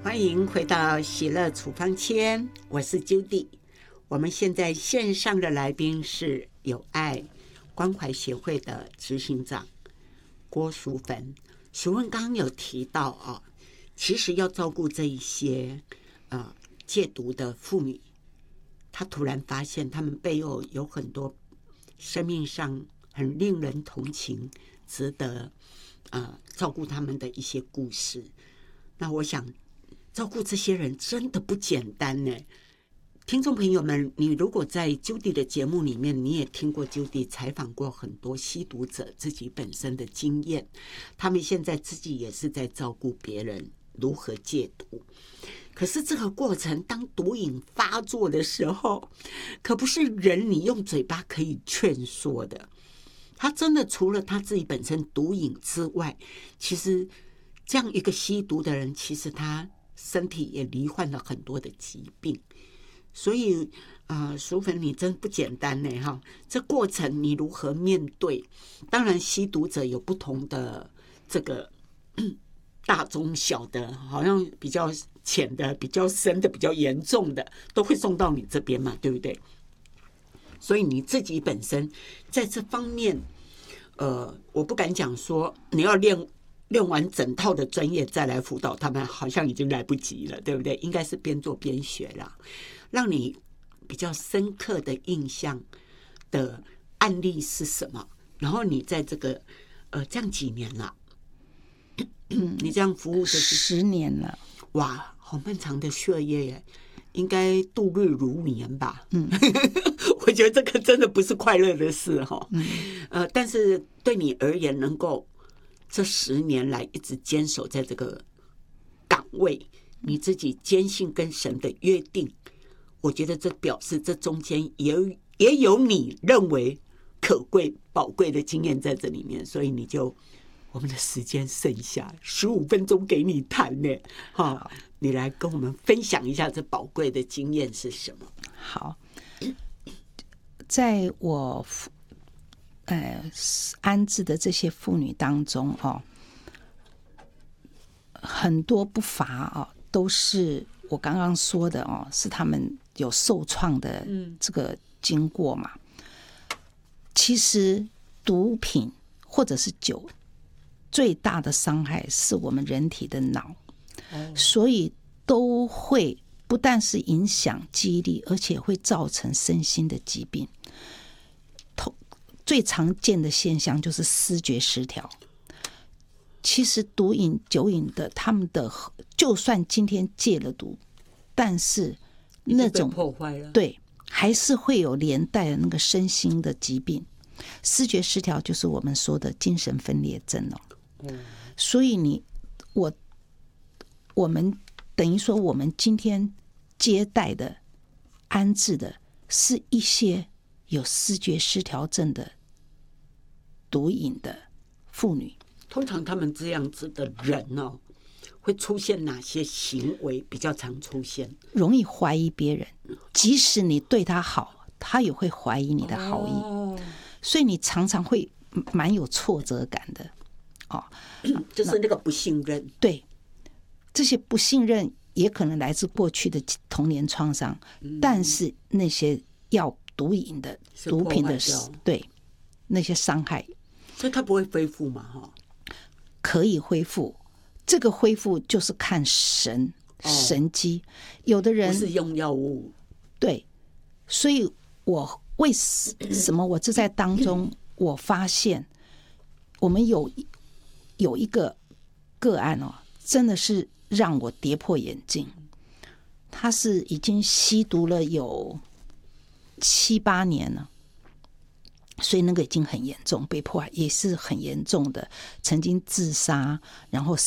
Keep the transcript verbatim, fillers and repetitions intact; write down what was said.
欢迎回到喜乐处方签，我是 Judy。我们现在线上的来宾是友爱关怀协会的执行长郭淑芬。淑芬刚刚有提到啊，其实要照顾这一些呃戒毒的妇女，她突然发现她们背后有很多生命上很令人同情、值得呃照顾他们的一些故事。那我想照顾这些人真的不简单呢。听众朋友们，你如果在 Judy 的节目里面，你也听过 Judy 采访过很多吸毒者自己本身的经验，他们现在自己也是在照顾别人如何戒毒。可是这个过程，当毒瘾发作的时候，可不是人你用嘴巴可以劝说的。他真的除了他自己本身毒瘾之外，其实这样一个吸毒的人，其实他身体也罹患了很多的疾病。所以呃，淑芬你真不简单呢哈！这过程你如何面对？当然，吸毒者有不同的这个大中小的，好像比较浅的、比较深的、比较严重的，都会送到你这边嘛，对不对？所以你自己本身在这方面，呃，我不敢讲说你要练练完整套的专业再来辅导他们，好像已经来不及了，对不对？应该是边做边学啦。让你比较深刻的印象的案例是什么？然后你在这个呃这样几年了，你这样服务的是十年了， 哇，好漫长的血液耶，应该度日如年吧？嗯，我觉得这个真的不是快乐的事哈。嗯，呃，但是对你而言，能够这十年来一直坚守在这个岗位，你自己坚信跟神的约定。我觉得这表示这中间也有也有你认为可贵宝贵的经验在这里面，所以你就我们的时间剩下十五分钟给你谈呢，哈，你来跟我们分享一下这宝贵的经验是什么？ 好，在我呃安置的这些妇女当中哦，很多不乏哦，都是我刚刚说的哦，是他们有受创的这个经过嘛。其实毒品或者是酒最大的伤害是我们人体的脑，所以都会不但是影响记忆力，而且会造成身心的疾病。最常见的现象就是思觉失调。其实毒瘾、酒瘾的，他们的就算今天戒了毒，但是那种破坏了， 对，还是会有连带的那个身心的疾病。思觉失调就是我们说的精神分裂症哦。嗯，所以你我我们等于说，我们今天接待的、安置的是一些有思觉失调症的毒瘾的妇女。 通常他们这样子的人哦，会出现哪些行为比较常出现？ 容易怀疑别人，即使你对他好，他也会怀疑你的好意。哦，所以你常常会蛮有挫折感的。哦， 就是那个不信任。 对，这些不信任也可能来自过去的童年创伤，嗯，但是那些要毒瘾的、毒品的，对那些伤害， 所以他不会恢复嘛？哈。 可以恢复，这个恢复就是看神、哦、神机。有的人不是用药物， 对，所以我为什么我这在当中，我发现我们有有一个个案哦，真的是让我跌破眼镜。他是已经吸毒了有七八年了。所以那个已经很严重，被迫害也是很严重的，曾经自杀，然后